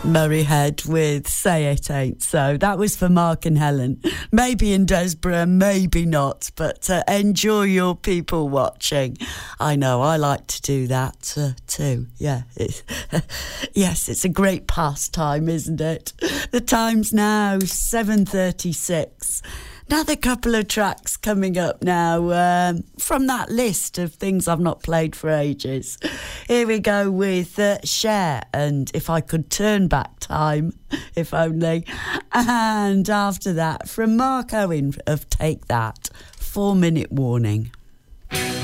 Murray Head with Say It Ain't So. That was for Mark and Helen. Maybe in Desborough, maybe not, but enjoy your people watching. I know, I like to do that too. Yeah, yes, it's a great pastime, isn't it? The time's now 7:36. Another couple of tracks coming up now from that list of things I've not played for ages. Here we go with Cher and If I Could Turn Back Time, if only. And after that, from Mark Owen of Take That, 4 Minute Warning.